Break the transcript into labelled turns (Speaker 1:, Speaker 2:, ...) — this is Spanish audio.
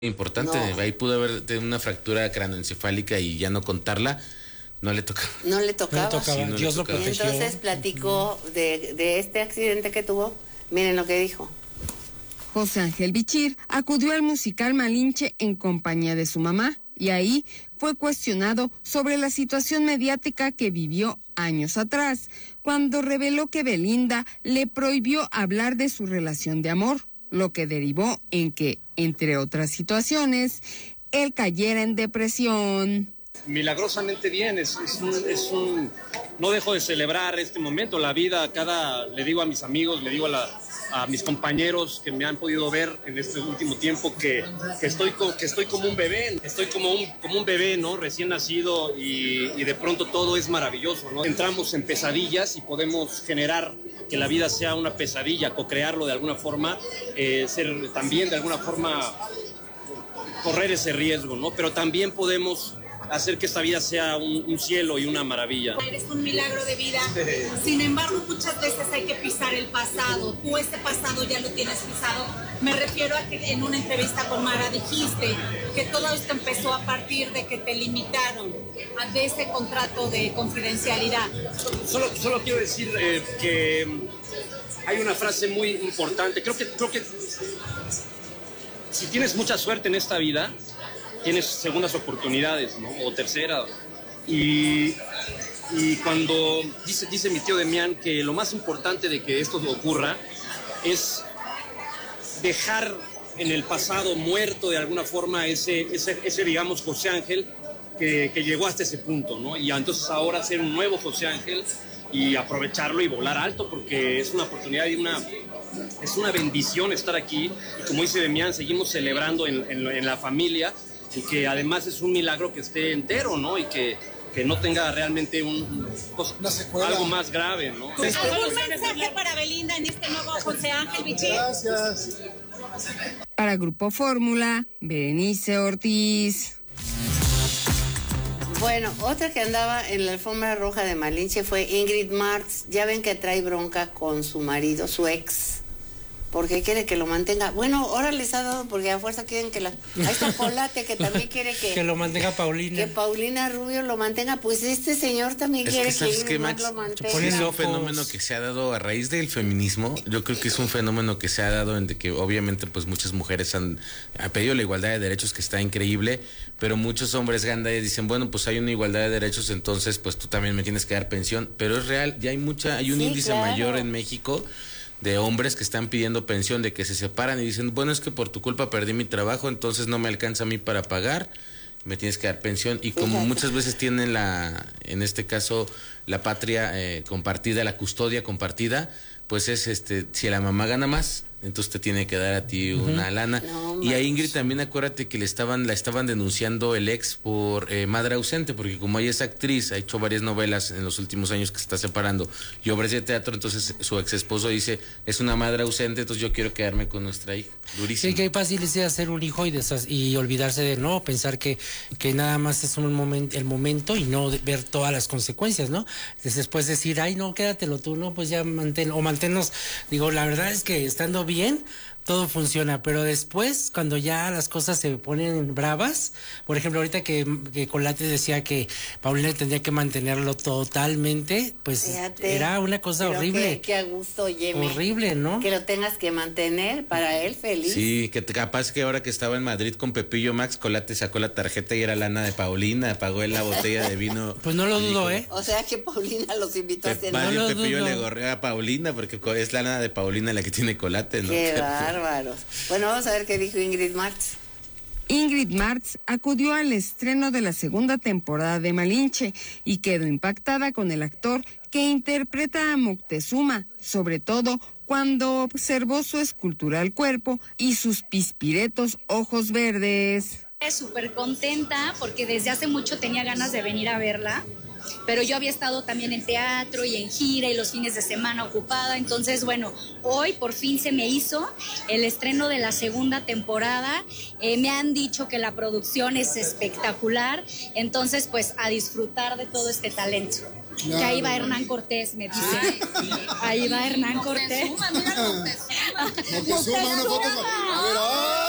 Speaker 1: Importante, no. Ahí pudo haber tenido una fractura craneoencefálica y ya no contarla, no le tocaba.
Speaker 2: No le tocaba.
Speaker 1: Sí, no
Speaker 2: Dios
Speaker 1: le tocaba.
Speaker 2: lo protegió. Entonces platicó de este accidente que tuvo. Miren lo que dijo.
Speaker 3: José Ángel Bichir acudió al musical Malinche en compañía de su mamá y ahí fue cuestionado sobre la situación mediática que vivió años atrás, cuando reveló que Belinda le prohibió hablar de su relación de amor, lo que derivó en que, entre otras situaciones, él cayera en depresión.
Speaker 4: Milagrosamente bien, no dejo de celebrar este momento, la vida, le digo a mis amigos, le digo a mis compañeros que me han podido ver en este último tiempo que estoy como un bebé, como un bebé, ¿no? Recién nacido y de pronto todo es maravilloso, ¿no? Entramos en pesadillas y podemos generar que la vida sea una pesadilla, co-crearlo de alguna forma, ser también de alguna forma correr ese riesgo, ¿no? Pero también podemos hacer que esta vida sea un cielo y una maravilla.
Speaker 5: Eres un milagro de vida. Sin embargo, muchas veces hay que pisar el pasado. Tú ese pasado ya lo tienes pisado. Me refiero a que en una entrevista con Mara dijiste que todo esto empezó a partir de que te limitaron de ese contrato de confidencialidad.
Speaker 4: Solo quiero decir que hay una frase muy importante. Creo que si tienes mucha suerte en esta vida, tienes segundas oportunidades, ¿no? O tercera. Y cuando dice mi tío Demián que lo más importante de que esto ocurra es dejar en el pasado muerto de alguna forma ese digamos, José Ángel que llegó hasta ese punto, ¿no? Y entonces ahora ser un nuevo José Ángel y aprovecharlo y volar alto, porque es una oportunidad y es una bendición estar aquí. Y como dice Demián, seguimos celebrando en la familia, y que además es un milagro que esté entero, ¿no? Y que no tenga realmente algo más grave, ¿no?
Speaker 5: ¿Algún mensaje para Belinda en este nuevo José Ángel Bichir?
Speaker 6: Gracias.
Speaker 3: Para Grupo Fórmula, Berenice Ortiz.
Speaker 2: Bueno, otra que andaba en la alfombra roja de Malinche fue Ingrid Martz. Ya ven que trae bronca con su marido, su ex, porque quiere que lo mantenga. Bueno, ahora les ha dado porque a fuerza quieren que ahí está Colate, que también quiere que
Speaker 6: lo mantenga Paulina.
Speaker 2: Que Paulina Rubio lo mantenga. Pues este señor también quiere que Ingrid Martz lo mantenga.
Speaker 1: Es un fenómeno que se ha dado a raíz del feminismo. Yo creo que es un fenómeno que se ha dado en de que obviamente pues muchas mujeres han pedido la igualdad de derechos, que está increíble, pero muchos hombres ganda y dicen, bueno, pues hay una igualdad de derechos, entonces pues tú también me tienes que dar pensión. Pero es real, ya hay un índice mayor en México de hombres que están pidiendo pensión, de que se separan y dicen, bueno, es que por tu culpa perdí mi trabajo, entonces no me alcanza a mí para pagar, me tienes que dar pensión. Y como muchas veces tienen en este caso, la patria compartida, la custodia compartida, pues es si la mamá gana más, entonces te tiene que dar a ti una lana. No, y a Ingrid también, acuérdate que la estaban denunciando el ex por madre ausente, porque como ella es actriz, ha hecho varias novelas en los últimos años que se está separando y obras de teatro, entonces su ex esposo dice, es una madre ausente, entonces yo quiero quedarme con nuestra hija. Durísimo.
Speaker 6: Sí, que fácil es hacer un hijo y olvidarse de no, pensar que nada más es el momento y no ver todas las consecuencias, ¿no? Después decir, ay, no, quédatelo tú, no, pues ya manténnos. Digo, la verdad es que estando bien, todo funciona, pero después, cuando ya las cosas se ponen bravas, por ejemplo, ahorita que Colate decía que Paulina tendría que mantenerlo totalmente, pues fíjate, era una cosa horrible.
Speaker 2: Qué a gusto, Yeme.
Speaker 6: Horrible, ¿no?
Speaker 2: Que lo tengas que mantener para él feliz.
Speaker 1: Sí, que capaz que ahora que estaba en Madrid con Pepillo Max, Colate sacó la tarjeta y era lana de Paulina, pagó él la botella de vino.
Speaker 6: Pues no lo dudo,
Speaker 2: O sea que Paulina los invitó a cenar.
Speaker 1: Más bien Pepillo le gorrea a Paulina, porque es la lana de Paulina la que tiene Colate, ¿no?
Speaker 2: Qué bárbaros. Bueno, vamos a ver qué dijo Ingrid Martz.
Speaker 3: Ingrid Martz acudió al estreno de la segunda temporada de Malinche y quedó impactada con el actor que interpreta a Moctezuma, sobre todo cuando observó su escultural cuerpo y sus pispiretos ojos verdes.
Speaker 7: Súper contenta porque desde hace mucho tenía ganas de venir a verla, pero yo había estado también en teatro y en gira y los fines de semana ocupada, entonces bueno, hoy por fin se me hizo el estreno de la segunda temporada. Me han dicho que la producción es espectacular, entonces pues a disfrutar de todo este talento. Claro. Que ahí va Hernán Cortés, me dice. Ahí va Hernán Cortés.
Speaker 6: Mira Moctezuma, una foto. A ver,